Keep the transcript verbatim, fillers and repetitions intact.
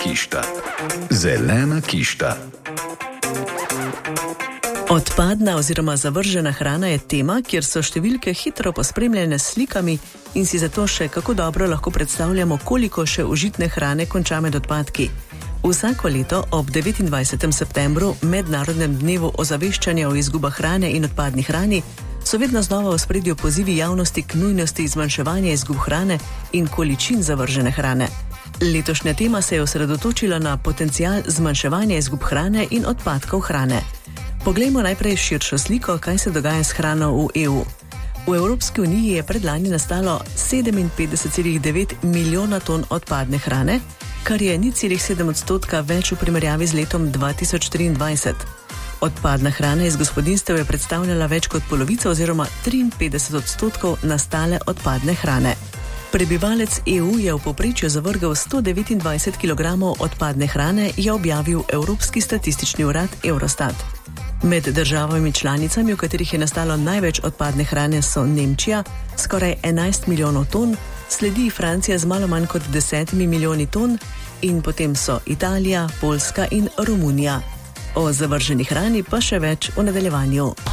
kišta. Zelena kišta. Odpadna oziroma zavržena hrana je tema, kjer so številke hitro pospremljene s slikami in si zato še kako dobro lahko predstavljamo, koliko še užitne hrane konča med odpadki. Vsako leto ob devetindvajsetem septembru, mednarodnem dnevu ozaveščanja o izgubah hrane in odpadni hrani, so vedno znova v ospredju pozivi javnosti k nujnosti zmanjševanja izgub hrane in količin zavržene hrane. Letošnja tema se je osredotočila na potencial zmanjševanja izgub hrane in odpadkov hrane. Poglejmo najprej širšo sliko, kaj se dogaja s hrano v E U. V Evropski uniji je predlani nastalo sedeminpetdeset celih devet milijona ton odpadne hrane, kar je nič celih sedem odstotka več v primerjavi z letom dva tisoč triindvajset. Odpadna hrana iz gospodinjstev je predstavljala več kot polovico oziroma triinpetdeset odstotkov nastale odpadne hrane. Prebivalec E U je v povprečju zavrgel sto devetindvajset kilogramov odpadne hrane, je objavil Evropski statistični urad Eurostat. Med državami članicami, v katerih je nastalo največ odpadne hrane, so Nemčija, skoraj enajst milijonov ton, sledi Francija z malo manj kot desetimi milijoni ton in potem so Italija, Poljska in Romunija. O zavrženi hrani pa še več v nadaljevanju.